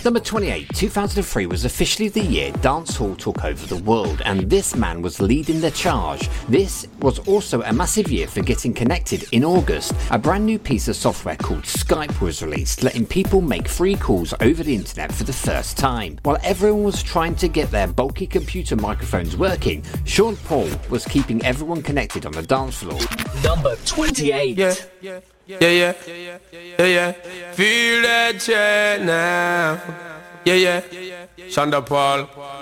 Number 28, 2003 was officially the year dancehall took over the world, and this man was leading the charge. This was also a massive year for getting connected. In August, a brand new piece of software called Skype was released, letting people make free calls over the internet for the first time. While everyone was trying to get their bulky computer microphones working, Sean Paul was keeping everyone connected on the dance floor. Number 28. Yeah. Feel that chat now. Yeah. Shonda Paul.